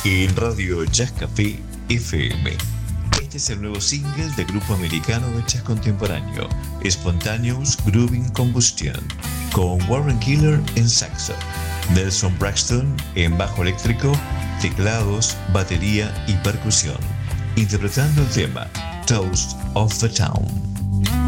en Radio Jazz Café FM. Este es el nuevo single del grupo americano de jazz contemporáneo, Spontaneous Grooving Combustion, con Warren Keeler en saxo, Nelson Braxton en bajo eléctrico, teclados, batería y percusión, interpretando el tema Toast of the Town.